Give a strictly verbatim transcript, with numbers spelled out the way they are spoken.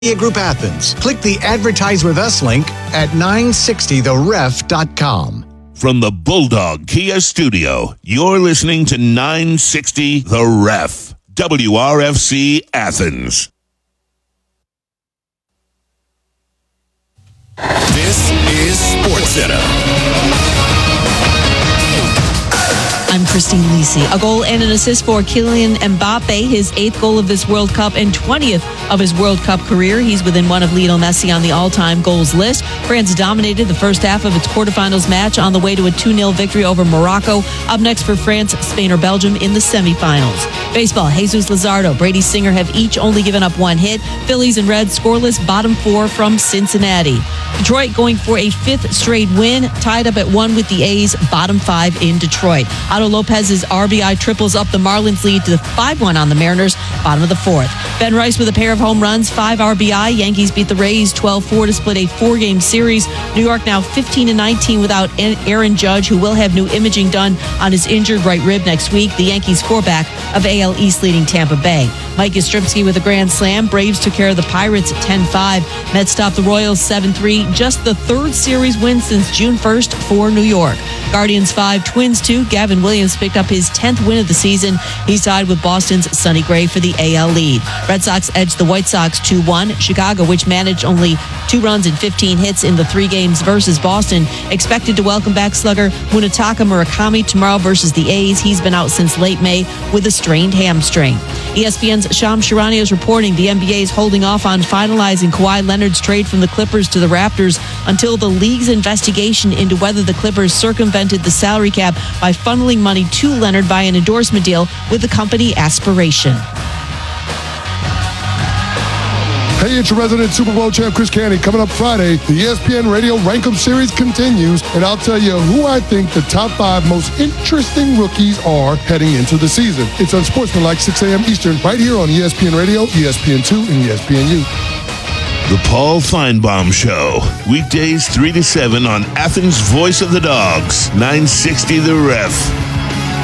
Group Athens. Click the Advertise With Us link at nine sixty the ref dot com. From the Bulldog Kia Studio, you're listening to nine sixty The Ref, W R F C Athens. This is SportsCenter. I'm Christine Lisi. A goal and an assist for Kylian Mbappe, his eighth goal of this World Cup and twentieth of his World Cup career. He's within one of Lionel Messi on the all-time goals list. France dominated the first half of its quarterfinals match on the way to a two nil victory over Morocco. Up next for France, Spain, or Belgium in the semifinals. Baseball, Jesus Luzardo, Brady Singer have each only given up one hit. Phillies and Reds scoreless, bottom four from Cincinnati. Detroit going for a fifth straight win, tied up at one with the A's, bottom five in Detroit. Otto Lopez's R B I triples up the Marlins lead to five one on the Mariners, bottom of the fourth. Ben Rice with a pair of home runs, five R B I. Yankees beat the Rays twelve four to split a four-game series. New York now fifteen and nineteen without Aaron Judge, who will have new imaging done on his injured right rib next week. The Yankees four-back of A L East leading Tampa Bay. Mike Yastrzemski with a grand slam. Braves took care of the Pirates ten five. Mets stopped the Royals seven three. Just the third series win since June first for New York. Guardians five, Twins two. Gavin Williams picked up his tenth win of the season. He's tied with Boston's Sonny Gray for the A L lead. Red Sox edged the White Sox two one. Chicago, which managed only two runs and fifteen hits in the three games versus Boston, expected to welcome back slugger Munetaka Murakami tomorrow versus the A's. He's been out since late May with a strained hamstring. E S P N's Shams Charania is reporting the N B A is holding off on finalizing Kawhi Leonard's trade from the Clippers to the Raptors until the league's investigation into whether the Clippers circumvented the salary cap by funneling money to Leonard via an endorsement deal with the company Aspiration. Hey, it's your resident Super Bowl champ, Chris Canty. Coming up Friday, the E S P N Radio Rankem Series continues, and I'll tell you who I think the top five most interesting rookies are heading into the season. It's on Sportsmanlike, six a.m. Eastern, right here on E S P N Radio, E S P N two, and E S P N U. The Paul Feinbaum Show, weekdays three to seven on Athens' Voice of the Dogs, nine sixty The Ref.